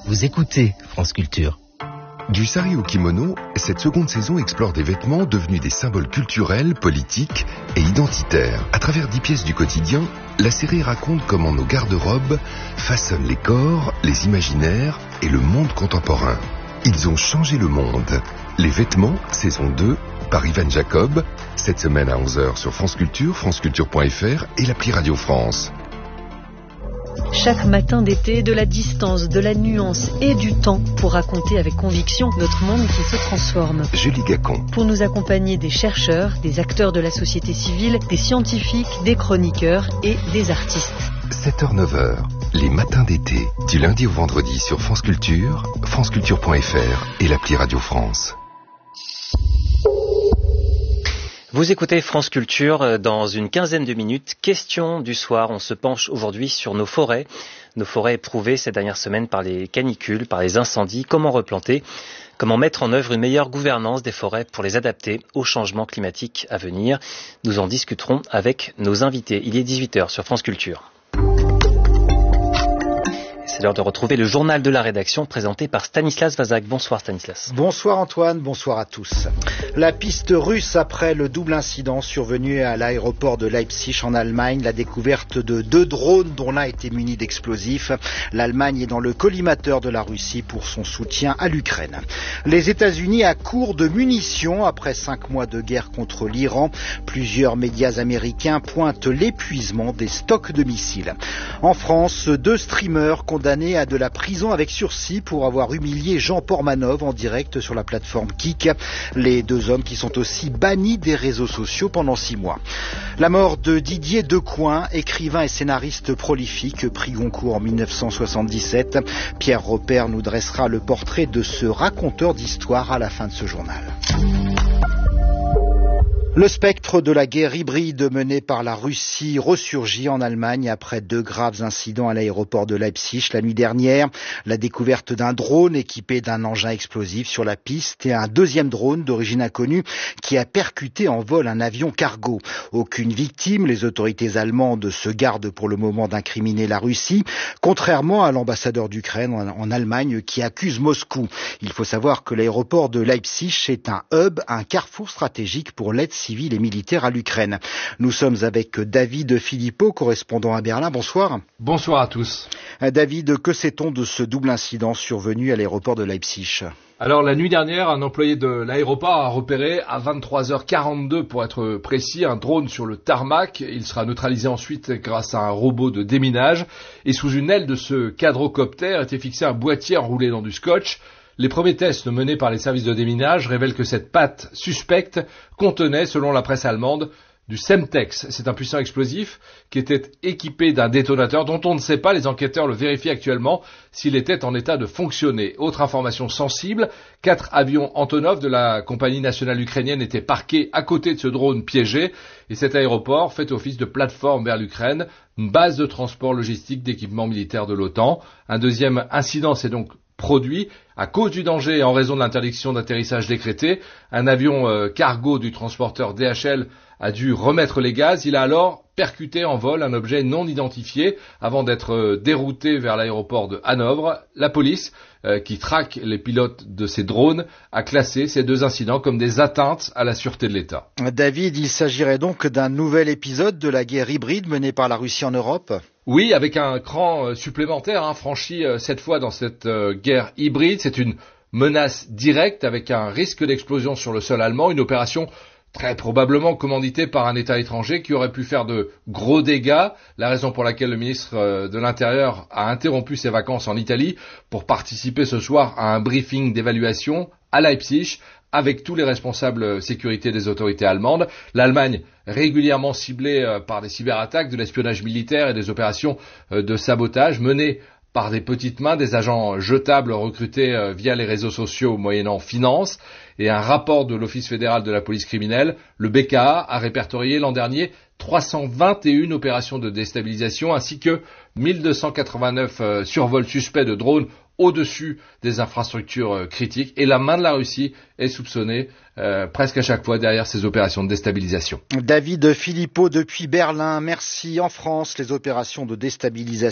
Vous écoutez France Culture. Du sari au kimono, cette seconde saison explore des vêtements devenus des symboles culturels, politiques et identitaires. À travers 10 pièces du quotidien, la série raconte comment nos garde-robes façonnent les corps, les imaginaires et le monde contemporain. Ils ont changé le monde. Les vêtements, saison 2, par Ivan Jacob, cette semaine à 11h sur France Culture, franceculture.fr et l'appli Radio France. Chaque matin d'été, de la distance, de la nuance et du temps pour raconter avec conviction notre monde qui se transforme. Julie Gacon. Pour nous accompagner des chercheurs, des acteurs de la société civile, des scientifiques, des chroniqueurs et des artistes. 7h-9h, les matins d'été, du lundi au vendredi sur France Culture, franceculture.fr et l'appli Radio France. Vous écoutez France Culture, dans une quinzaine de minutes, question du soir. On se penche aujourd'hui sur nos forêts éprouvées ces dernières semaines par les canicules, par les incendies. Comment replanter ? Comment mettre en œuvre une meilleure gouvernance des forêts pour les adapter au changement climatique à venir ? Nous en discuterons avec nos invités. Il est 18h sur France Culture. C'est l'heure de retrouver le journal de la rédaction présenté par Stanislas Vazak. Bonsoir Stanislas. Bonsoir Antoine, bonsoir à tous. La piste russe après le double incident survenu à l'aéroport de Leipzig en Allemagne, la découverte de 2 drones dont l'un était muni d'explosifs. L'Allemagne est dans le collimateur de la Russie pour son soutien à l'Ukraine. Les États-Unis à court de munitions après 5 mois de guerre contre l'Iran. Plusieurs médias américains pointent l'épuisement des stocks de missiles. En France, 2 streamers condamnés à de la prison avec sursis pour avoir humilié Jean Portmanov en direct sur la plateforme Kik. Les 2 hommes qui sont aussi bannis des réseaux sociaux pendant 6 mois. La mort de Didier Decoing, écrivain et scénariste prolifique, prix Goncourt en 1977. Pierre Robert nous dressera le portrait de ce raconteur d'histoire à la fin de ce journal. Le spectre de la guerre hybride menée par la Russie ressurgit en Allemagne après 2 graves incidents à l'aéroport de Leipzig la nuit dernière. La découverte d'un drone équipé d'un engin explosif sur la piste et un 2e drone d'origine inconnue qui a percuté en vol un avion cargo. Aucune victime, les autorités allemandes se gardent pour le moment d'incriminer la Russie, contrairement à l'ambassadeur d'Ukraine en Allemagne qui accuse Moscou. Il faut savoir que l'aéroport de Leipzig est un hub, un carrefour stratégique pour l'aide civile et militaire à l'Ukraine. Nous sommes avec David Philippot, correspondant à Berlin. Bonsoir. Bonsoir à tous. David, que sait-on de ce double incident survenu à l'aéroport de Leipzig ? Alors la nuit dernière, un employé de l'aéroport a repéré à 23h42 pour être précis un drone sur le tarmac. Il sera neutralisé ensuite grâce à un robot de déminage. Et sous une aile de ce quadrocoptère était fixé un boîtier enroulé dans du scotch. Les premiers tests menés par les services de déminage révèlent que cette patte suspecte contenait, selon la presse allemande, du Semtex. C'est un puissant explosif qui était équipé d'un détonateur dont on ne sait pas, les enquêteurs le vérifient actuellement, s'il était en état de fonctionner. Autre information sensible, 4 avions Antonov de la compagnie nationale ukrainienne étaient parqués à côté de ce drone piégé et cet aéroport fait office de plateforme vers l'Ukraine, une base de transport logistique d'équipements militaires de l'OTAN. Un deuxième incident s'est donc produit à cause du danger et en raison de l'interdiction d'atterrissage décrétée. Un avion cargo du transporteur DHL a dû remettre les gaz. Il a alors percuté en vol un objet non identifié avant d'être dérouté vers l'aéroport de Hanovre. La police, qui traque les pilotes de ces drones, a classé ces 2 incidents comme des atteintes à la sûreté de l'État. David, il s'agirait donc d'un nouvel épisode de la guerre hybride menée par la Russie en Europe ? Oui, avec un cran supplémentaire franchi cette fois dans cette guerre hybride. C'est une menace directe avec un risque d'explosion sur le sol allemand, une opération très probablement commanditée par un État étranger qui aurait pu faire de gros dégâts. La raison pour laquelle le ministre de l'Intérieur a interrompu ses vacances en Italie pour participer ce soir à un briefing d'évaluation à Leipzig avec tous les responsables sécurité des autorités allemandes. L'Allemagne régulièrement ciblée par des cyberattaques, de l'espionnage militaire et des opérations de sabotage menées par des petites mains, des agents jetables recrutés via les réseaux sociaux moyennant finance. Et un rapport de l'Office fédéral de la police criminelle, le BKA, a répertorié l'an dernier 321 opérations de déstabilisation ainsi que 1289 survols suspects de drones au-dessus des infrastructures critiques. Et la main de la Russie est soupçonnée presque à chaque fois derrière ces opérations de déstabilisation. David Philippot depuis Berlin. Merci. En France, les opérations de déstabilisation